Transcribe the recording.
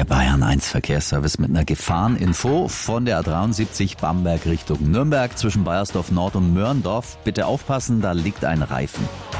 Bayern 1 Verkehrsservice mit einer Gefahreninfo von der A73 Bamberg Richtung Nürnberg zwischen Baiersdorf Nord und Mörndorf. Bitte aufpassen, da liegt ein Reifen.